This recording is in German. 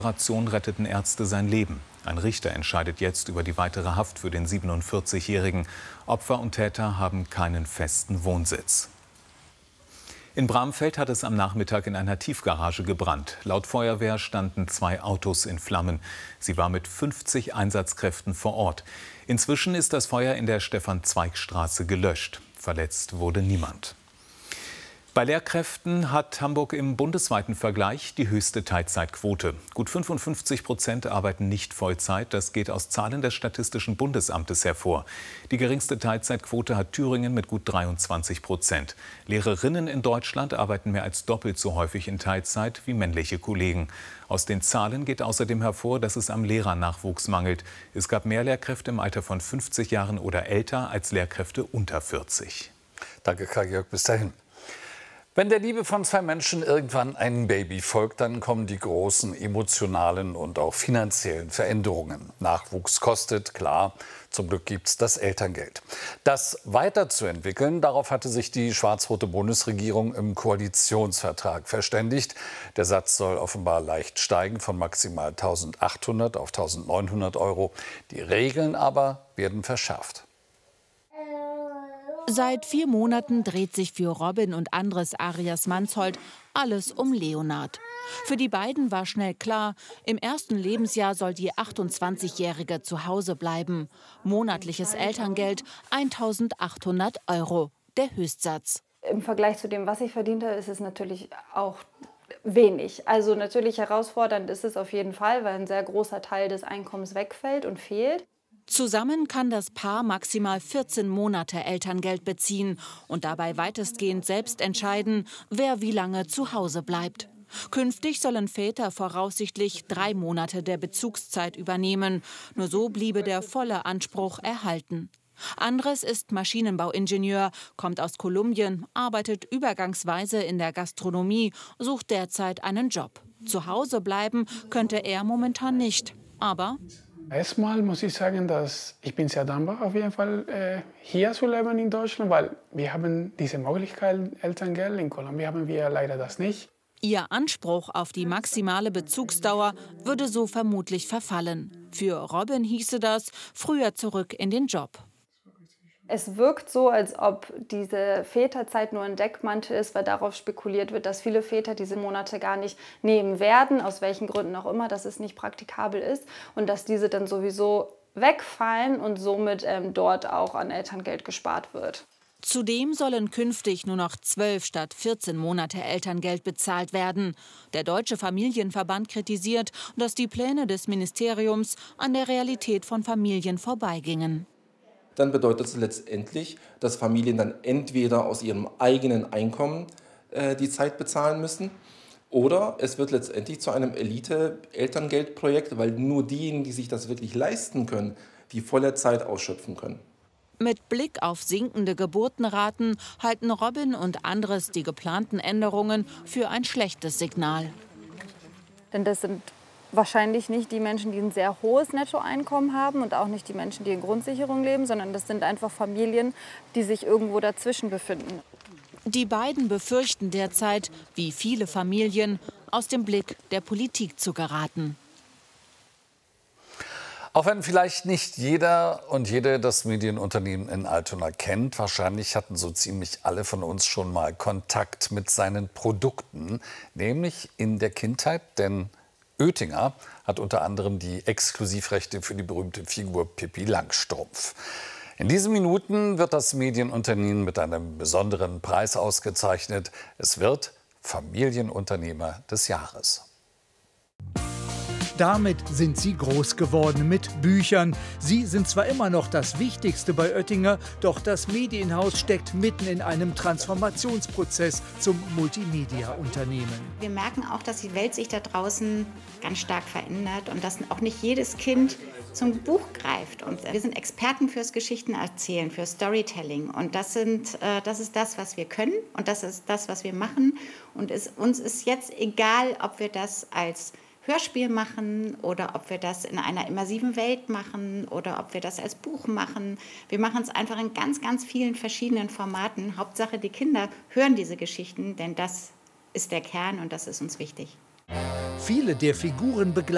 Operation retteten Ärzte sein Leben. Ein Richter entscheidet jetzt über die weitere Haft für den 47-Jährigen. Opfer und Täter haben keinen festen Wohnsitz. In Bramfeld hat es am Nachmittag in einer Tiefgarage gebrannt. Laut Feuerwehr standen 2 Autos in Flammen. Sie war mit 50 Einsatzkräften vor Ort. Inzwischen ist das Feuer in der Stefan-Zweig-Straße gelöscht. Verletzt wurde niemand. Bei Lehrkräften hat Hamburg im bundesweiten Vergleich die höchste Teilzeitquote. Gut 55% arbeiten nicht Vollzeit. Das geht aus Zahlen des Statistischen Bundesamtes hervor. Die geringste Teilzeitquote hat Thüringen mit gut 23%. Lehrerinnen in Deutschland arbeiten mehr als doppelt so häufig in Teilzeit wie männliche Kollegen. Aus den Zahlen geht außerdem hervor, dass es am Lehrernachwuchs mangelt. Es gab mehr Lehrkräfte im Alter von 50 Jahren oder älter als Lehrkräfte unter 40. Danke, Karl-Jörg. Bis dahin. Wenn der Liebe von 2 Menschen irgendwann ein Baby folgt, dann kommen die großen emotionalen und auch finanziellen Veränderungen. Nachwuchs kostet, klar. Zum Glück gibt es das Elterngeld. Das weiterzuentwickeln, darauf hatte sich die schwarz-rote Bundesregierung im Koalitionsvertrag verständigt. Der Satz soll offenbar leicht steigen, von maximal 1.800 auf 1.900 Euro. Die Regeln aber werden verschärft. Seit 4 Monaten dreht sich für Robin und Andres Arias Mansholt alles um Leonard. Für die beiden war schnell klar, im ersten Lebensjahr soll die 28-Jährige zu Hause bleiben. Monatliches Elterngeld 1.800 Euro, der Höchstsatz. Im Vergleich zu dem, was ich verdiente, ist es natürlich auch wenig. Also natürlich herausfordernd ist es auf jeden Fall, weil ein sehr großer Teil des Einkommens wegfällt und fehlt. Zusammen kann das Paar maximal 14 Monate Elterngeld beziehen und dabei weitestgehend selbst entscheiden, wer wie lange zu Hause bleibt. Künftig sollen Väter voraussichtlich 3 Monate der Bezugszeit übernehmen. Nur so bliebe der volle Anspruch erhalten. Andres ist Maschinenbauingenieur, kommt aus Kolumbien, arbeitet übergangsweise in der Gastronomie, sucht derzeit einen Job. Zu Hause bleiben könnte er momentan nicht, aber erstmal muss ich sagen, dass ich bin sehr dankbar auf jeden Fall hier zu leben in Deutschland, weil wir haben diese Möglichkeit Elterngeld. In Kolumbien haben wir leider das nicht. Ihr Anspruch auf die maximale Bezugsdauer würde so vermutlich verfallen. Für Robin hieße das früher zurück in den Job. Es wirkt so, als ob diese Väterzeit nur ein Deckmantel ist, weil darauf spekuliert wird, dass viele Väter diese Monate gar nicht nehmen werden, aus welchen Gründen auch immer, dass es nicht praktikabel ist und dass diese dann sowieso wegfallen und somit dort auch an Elterngeld gespart wird. Zudem sollen künftig nur noch 12 statt 14 Monate Elterngeld bezahlt werden. Der Deutsche Familienverband kritisiert, dass die Pläne des Ministeriums an der Realität von Familien vorbeigingen. Dann bedeutet es letztendlich, dass Familien dann entweder aus ihrem eigenen Einkommen die Zeit bezahlen müssen oder es wird letztendlich zu einem Elite-Elterngeldprojekt, weil nur diejenigen, die sich das wirklich leisten können, die volle Zeit ausschöpfen können. Mit Blick auf sinkende Geburtenraten halten Robin und Andres die geplanten Änderungen für ein schlechtes Signal. Denn das sind wahrscheinlich nicht die Menschen, die ein sehr hohes Nettoeinkommen haben und auch nicht die Menschen, die in Grundsicherung leben, sondern das sind einfach Familien, die sich irgendwo dazwischen befinden. Die beiden befürchten derzeit, wie viele Familien, aus dem Blick der Politik zu geraten. Auch wenn vielleicht nicht jeder und jede das Medienunternehmen in Altona kennt, wahrscheinlich hatten so ziemlich alle von uns schon mal Kontakt mit seinen Produkten, nämlich in der Kindheit, denn Oettinger hat unter anderem die Exklusivrechte für die berühmte Figur Pippi Langstrumpf. In diesen Minuten wird das Medienunternehmen mit einem besonderen Preis ausgezeichnet. Es wird Familienunternehmer des Jahres. Damit sind sie groß geworden mit Büchern. Sie sind zwar immer noch das Wichtigste bei Oettinger, doch das Medienhaus steckt mitten in einem Transformationsprozess zum Multimedia-Unternehmen. Wir merken auch, dass die Welt sich da draußen ganz stark verändert und dass auch nicht jedes Kind zum Buch greift. Und wir sind Experten fürs Geschichtenerzählen, für Storytelling. Und das ist das, was wir können und das ist das, was wir machen. Und uns ist jetzt egal, ob wir das als Hörspiel machen oder ob wir das in einer immersiven Welt machen oder ob wir das als Buch machen. Wir machen es einfach in ganz, ganz vielen verschiedenen Formaten. Hauptsache, die Kinder hören diese Geschichten, denn das ist der Kern und das ist uns wichtig. Viele der Figuren begleiten